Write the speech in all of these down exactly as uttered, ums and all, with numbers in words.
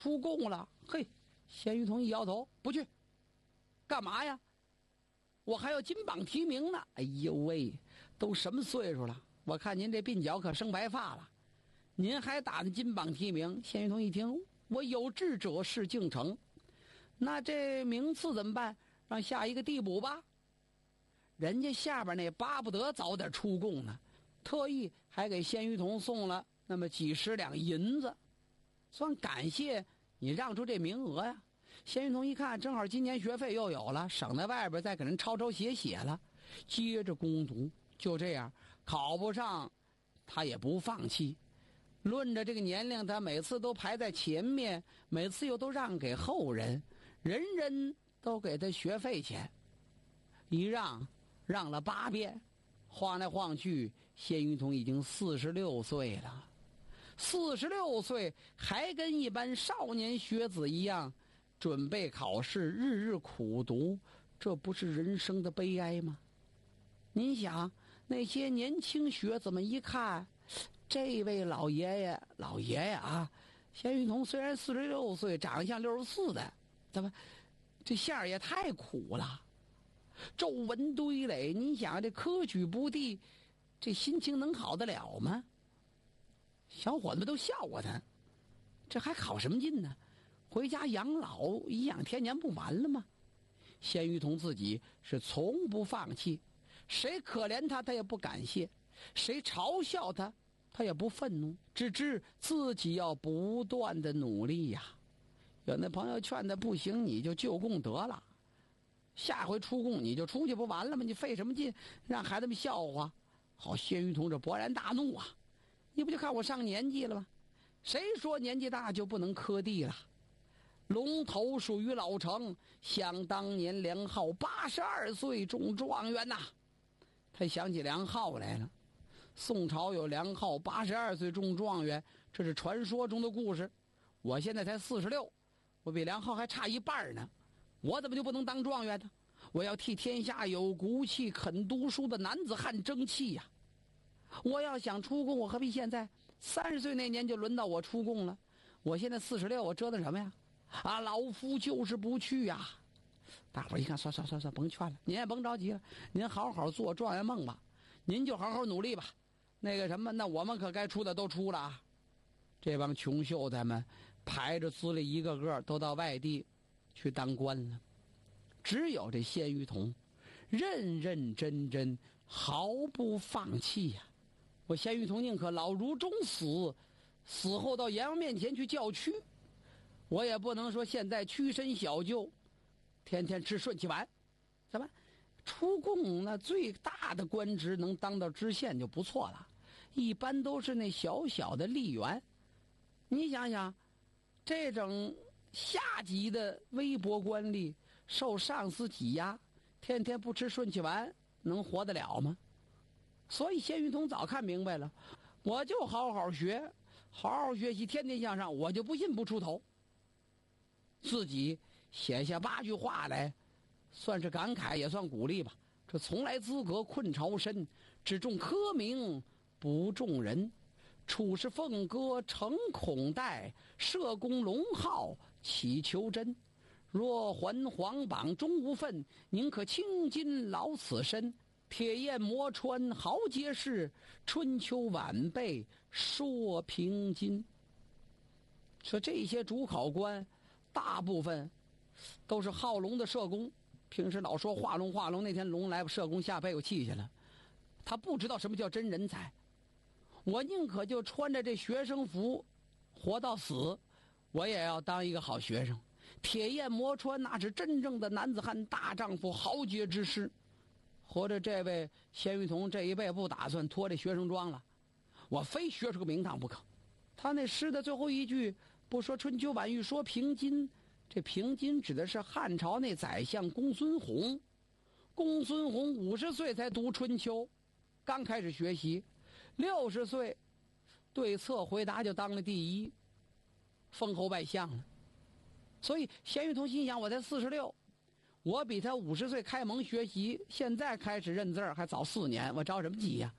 出贡了。嘿，鲜于同一摇头，不去。干嘛呀？我还要金榜题名呢。哎呦喂，都什么岁数了？我看您这鬓角可生白发了，您还打算金榜题名？鲜于同一听，我有志者事竟成，那这名次怎么办？让下一个递补吧。人家下边那巴不得早点出贡呢，特意还给鲜于同送了那么几十两银子，算感谢你让出这名额呀。鲜于同一看，正好今年学费又有了，省在外边再给人抄抄写写了，接着攻读。就这样，考不上他也不放弃。论着这个年龄，他每次都排在前面，每次又都让给后人，人人都给他学费钱。一让让了八遍，晃来晃去，鲜于同已经四十六岁了。四十六岁还跟一般少年学子一样准备考试，日日苦读，这不是人生的悲哀吗？您想，那些年轻学子们一看，这位老爷爷，老爷爷啊，鲜于同虽然四十六岁，长得像六十四的，怎么这馅儿也太苦了，皱纹堆垒。您想，这科举不第，这心情能好得了吗？小伙子们都笑话他，这还考什么劲呢？回家养老颐养天年不完了吗？鲜于同自己是从不放弃，谁可怜他他也不感谢，谁嘲笑他他也不愤怒，只知自己要不断的努力呀。有那朋友劝他，不行你就就贡得了，下回出贡你就出去不完了吗？你费什么劲让孩子们笑话？好，鲜于同这勃然大怒啊，你不就看我上年纪了吗？谁说年纪大就不能科第了？龙头属于老成，想当年梁浩八十二岁中状元呐、啊。他想起梁浩来了，宋朝有梁浩八十二岁中状元，这是传说中的故事。我现在才四十六，我比梁浩还差一半呢，我怎么就不能当状元呢？我要替天下有骨气肯读书的男子汉争气呀、啊！我要想出贡，我何必现在三十岁那年就轮到我出贡了？我现在四十六，我折腾什么呀？啊，老夫就是不去呀、啊！大伙一看，算算算算，甭劝了，您也甭着急了，您好好做状元梦吧，您就好好努力吧。那个什么，那我们可该出的都出了啊！这帮穷秀才们排着资历，一个个都到外地去当官了，只有这鲜于同认认真真，毫不放弃呀、啊！我鲜于同宁可老如终死，死后到阎王面前去叫屈，我也不能说现在屈身小就，天天吃顺气丸。怎么出贡那最大的官职能当到知县就不错了，一般都是那小小的吏员。你想想，这种下级的微薄官吏受上司挤压，天天不吃顺气丸能活得了吗？所以鲜于同早看明白了，我就好好学，好好学习，天天向上，我就不信不出头。自己写下八句话来，算是感慨也算鼓励吧。这从来资格困巢身，只重科名不重人。处事凤歌诚恐待，社公龙号祈求真。若还皇榜终无分，宁可青筋劳此身。铁砚磨穿豪杰士，春秋晚辈说平津。说这些主考官大部分都是好龙的社工，平时老说画龙画龙，那天龙来社工下背有气去了，他不知道什么叫真人才。我宁可就穿着这学生服活到死，我也要当一个好学生。铁砚磨穿，那是真正的男子汉大丈夫豪杰之师。合着这位鲜于同这一辈不打算脱这学生装了，我非学出个名堂不可。他那诗的最后一句不说春秋晚玉说平津，这平津指的是汉朝那宰相公孙弘。公孙弘五十岁才读春秋，刚开始学习，六十岁对策回答就当了第一，封侯拜相了。所以鲜于同心想，我才四十六，我比他五十岁开蒙学习，现在开始认字还早四年，我着什么急呀、啊？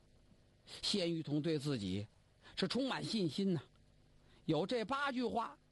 鲜于同对自己是充满信心呐、啊，有这八句话